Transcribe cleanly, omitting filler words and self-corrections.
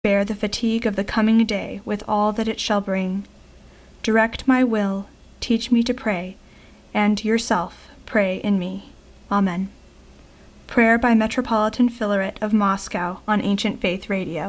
bear the fatigue of the coming day with all that it shall bring. Direct my will, teach me to pray, and yourself pray in me. Amen. Prayer by Metropolitan Filaret of Moscow on Ancient Faith Radio.